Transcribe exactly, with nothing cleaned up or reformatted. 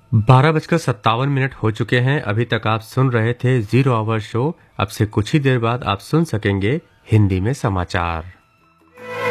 बारह बजकर सत्तावन मिनट हो चुके हैं। अभी तक आप सुन रहे थे जीरो आवर शो। अब से कुछ ही देर बाद आप सुन सकेंगे हिंदी में समाचार।